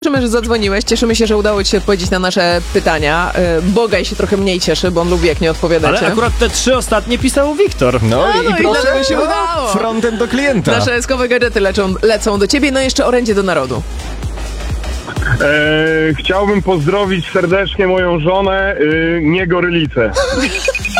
Cieszymy, że zadzwoniłeś. Cieszymy się, że udało ci się odpowiedzieć na nasze pytania. Bogaj się trochę mniej cieszy, bo on lubi, jak nie odpowiadacie. Ale akurat te 3 ostatnie pisał Wiktor. No i dlatego się udało. Frontem do klienta. Nasze eskowe gadżety lecą do ciebie, no i jeszcze orędzie do narodu. Chciałbym pozdrowić serdecznie moją żonę, nie gorylicę.